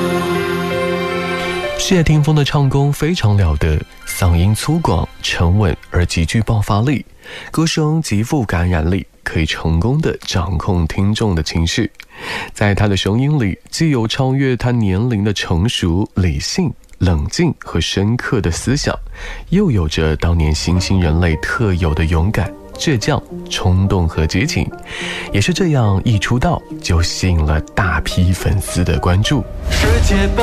谢霆锋的唱功非常了得，嗓音粗犷沉稳而极具爆发力，歌声极富感染力，可以成功地掌控听众的情绪。在他的声音里，既有超越他年龄的成熟、理性、冷静和深刻的思想，又有着当年新兴人类特有的勇敢、倔强、冲动和激情。也是这样，一出道就吸引了大批粉丝的关注。世界